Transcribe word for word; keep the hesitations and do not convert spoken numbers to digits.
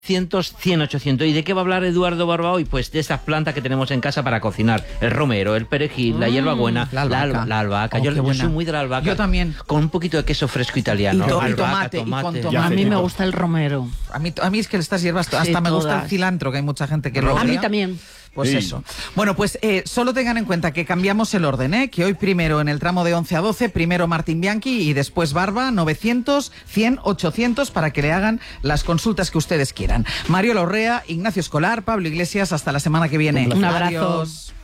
novecientos, cien, ochocientos. ¿Y de qué va a hablar Eduardo Barba hoy? Pues de esas plantas que tenemos en casa para cocinar. El romero, el perejil, mm, la hierbabuena, la albahaca. La, la albahaca. Oh, yo, yo soy muy de la albahaca. Yo también. Con un poquito de queso fresco italiano. Y, to albahaca, y tomate, tomate. Y con tomate. A mí me gusta el romero. A mí, a mí es que estas hierbas, hasta Sí, me todas. gusta el cilantro, que hay mucha gente que lo odia. A mí también. Pues Sí. eso. Bueno, pues eh, solo tengan en cuenta que cambiamos el orden, ¿eh? Que hoy primero en el tramo de once a doce, primero Martín Bianchi y después Barba, novecientos, cien, ochocientos, para que le hagan las consultas que ustedes quieran. Mario Larrea, Ignacio Escolar, Pablo Iglesias, hasta la semana que viene. Un abrazo. Adiós.